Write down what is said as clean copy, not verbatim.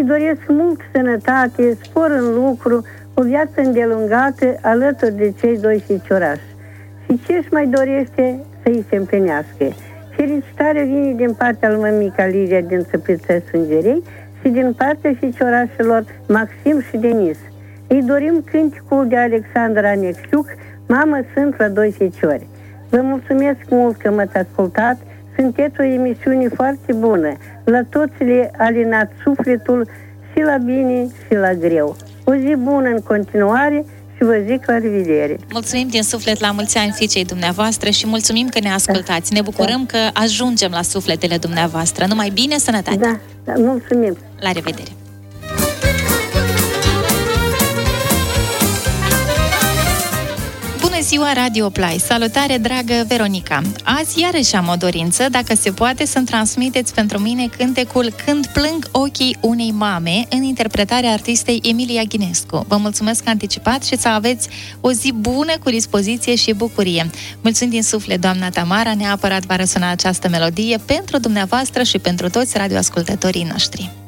doresc mult sănătate, spor în lucru, o viață îndelungată alături de cei doi ficiorași. Și ce își mai dorește să-i se împlinească? Felicitarea vine din partea lui mămica Lidia din Țăpliță Sângerei și din partea ficiorașilor Maxim și Denis. Îi dorim cânticul de Alexandra Nexiuc, Mamă sunt la doi feciori. Vă mulțumesc mult că m-ați ascultat, sunteți o emisiune foarte bună, la toți le alinat sufletul și la bine și la greu. O zi bună în continuare și vă zic la revedere. Mulțumim din suflet la mulți ani fiicei dumneavoastră și mulțumim că ne ascultați. Ne bucurăm că ajungem la sufletele dumneavoastră. Numai bine, sănătate! Da, mulțumim! La revedere! Bună ziua, Radio Play! Salutare, dragă Veronica! Azi iarăși am o dorință, dacă se poate, să-mi transmiteți pentru mine cântecul Când plâng ochii unei mame, în interpretarea artistei Emilia Ghinescu. Vă mulțumesc anticipat și să aveți o zi bună, cu dispoziție și bucurie. Mulțumim din suflet, doamna Tamara, neapărat va răsuna această melodie pentru dumneavoastră și pentru toți radioascultătorii noștri.